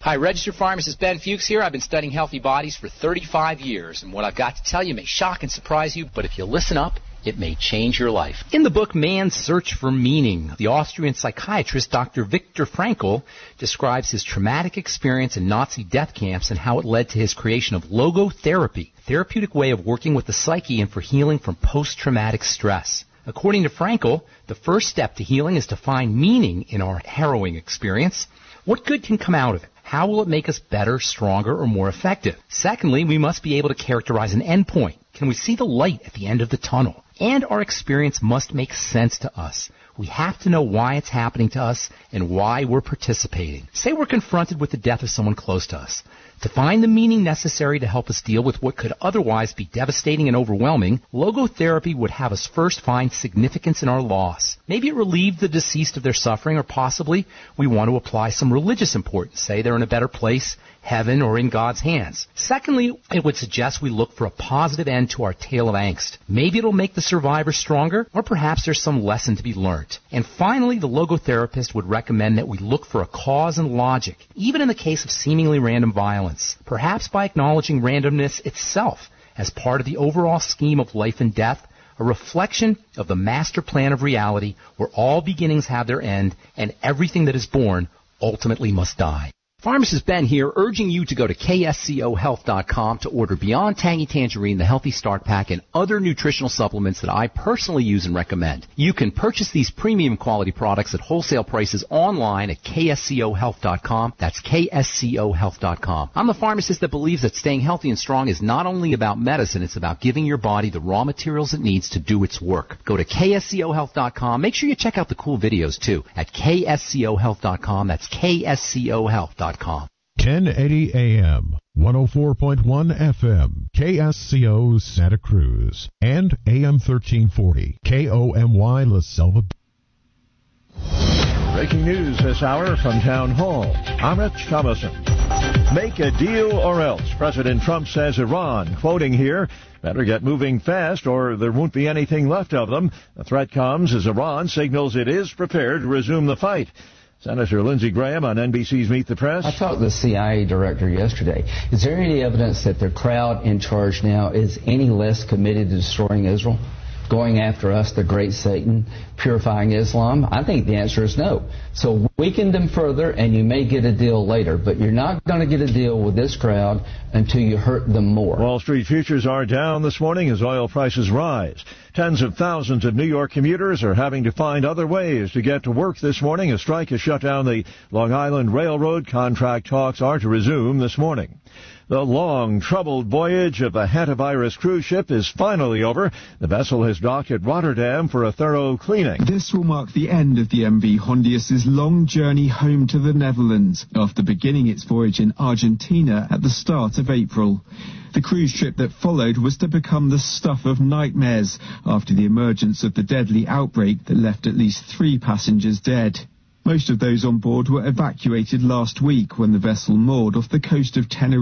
Hi, registered pharmacist Ben Fuchs here. I've been studying healthy bodies for 35 years, and what I've got to tell you may shock and surprise you, but if you listen up, it may change your life. In the book Man's Search for Meaning, the Austrian psychiatrist Dr. Viktor Frankl describes his traumatic experience in Nazi death camps and how it led to his creation of logotherapy, a therapeutic way of working with the psyche and for healing from post-traumatic stress. According to Frankl, the first step to healing is to find meaning in our harrowing experience. What good can come out of it? How will it make us better, stronger, or more effective? Secondly, we must be able to characterize an endpoint. Can we see the light at the end of the tunnel? And our experience must make sense to us. We have to know why it's happening to us and why we're participating. Say we're confronted with the death of someone close to us. To find the meaning necessary to help us deal with what could otherwise be devastating and overwhelming, logotherapy would have us first find significance in our loss. Maybe it relieved the deceased of their suffering, or possibly we want to apply some religious importance. Say they're in a better place, heaven, or in God's hands. Secondly, it would suggest we look for a positive end to our tale of angst. Maybe it'll make the survivor stronger, or perhaps there's some lesson to be learned. And finally, the logotherapist would recommend that we look for a cause and logic, even in the case of seemingly random violence. Perhaps by acknowledging randomness itself as part of the overall scheme of life and death, a reflection of the master plan of reality where all beginnings have their end and everything that is born ultimately must die. Pharmacist Ben here, urging you to go to kscohealth.com to order Beyond Tangy Tangerine, the Healthy Start Pack, and other nutritional supplements that I personally use and recommend. You can purchase these premium quality products at wholesale prices online at kscohealth.com. That's kscohealth.com. I'm the pharmacist that believes that staying healthy and strong is not only about medicine, it's about giving your body the raw materials it needs to do its work. Go to kscohealth.com. Make sure you check out the cool videos, too, at kscohealth.com. That's kscohealth.com. 1080 AM, 104.1 FM, KSCO Santa Cruz, and AM 1340, KOMY La Selva. Breaking news this hour from Town Hall. I'm Rich Thomason. Make a deal or else. President Trump says Iran, quoting here, better get moving fast or there won't be anything left of them. The threat comes as Iran signals it is prepared to resume the fight. Senator Lindsey Graham on NBC's Meet the Press. I talked to the CIA director yesterday. Is there any evidence that the crowd in charge now is any less committed to destroying Israel, going after us, the great Satan, purifying Islam? I think the answer is no. So weaken them further and you may get a deal later, but you're not going to get a deal with this crowd until you hurt them more. Wall Street futures are down this morning as oil prices rise. Tens of thousands of New York commuters are having to find other ways to get to work this morning. A strike has shut down the Long Island Railroad. Contract talks are to resume this morning. The long, troubled voyage of a hantavirus cruise ship is finally over. The vessel has docked at Rotterdam for a thorough cleaning. This will mark the end of the MV Hondius's long journey home to the Netherlands, after beginning its voyage in Argentina at the start of April. The cruise trip that followed was to become the stuff of nightmares after the emergence of the deadly outbreak that left at least 3 passengers dead. Most of those on board were evacuated last week when the vessel moored off the coast of Tenerife.